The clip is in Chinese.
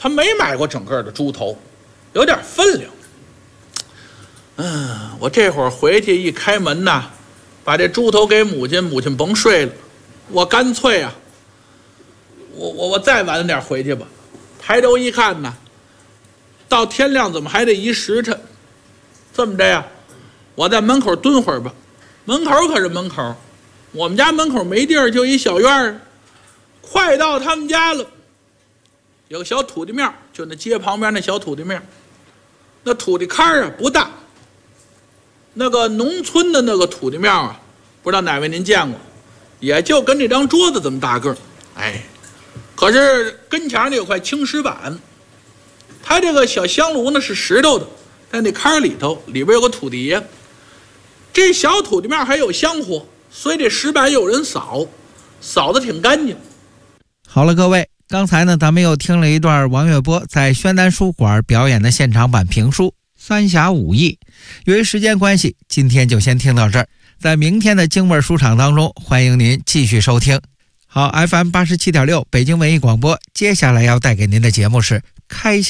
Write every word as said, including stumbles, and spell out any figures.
他没买过整个的猪头，有点分量。嗯，我这会儿回去一开门呐，把这猪头给母亲，母亲甭睡了，我干脆啊，我我我再晚点回去吧。抬头一看呐，到天亮怎么还得一时辰？这么着呀，我在门口蹲会儿吧。门口可是门口，我们家门口没地儿，就一小院儿。快到他们家了，有个小土地庙，就那街旁边那小土地庙，那土地坎啊不大。那个农村的那个土地庙啊，不知道哪位您见过，也就跟这张桌子这么大个儿，哎，可是跟前那有块青石板，它这个小香炉呢是石头的，在那坎里头，里边有个土地爷。这小土地庙还有香火，所以这石板有人扫，扫得挺干净。 好了，各位，刚才呢，咱们又听了一段王月波在宣南书馆表演的现场版评书《三峡五义》。由于时间关系，今天就先听到这儿。在明天的京味书场当中，欢迎您继续收听。好 ，F M 八十七点六 北京文艺广播，接下来要带给您的节目是开箱。